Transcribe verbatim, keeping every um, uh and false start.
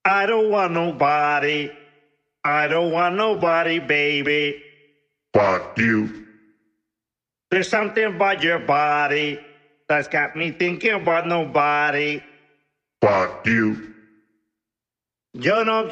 I don't want nobody. I don't want nobody, baby. Fuck you. There's something about your body that's got me thinking about nobody. Fuck you. Yo no